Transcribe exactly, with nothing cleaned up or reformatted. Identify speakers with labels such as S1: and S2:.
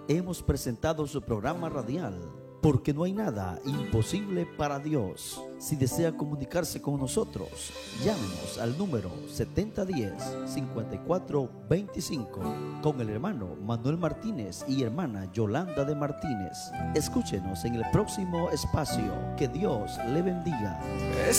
S1: hemos presentado su programa radial, Porque no hay nada imposible para Dios. Si desea comunicarse con nosotros, llámenos al número setenta diez, cincuenta y cuatro veinticinco con el hermano Manuel Martínez y hermana Yolanda de Martínez. Escúchenos en el próximo espacio. Que Dios le bendiga.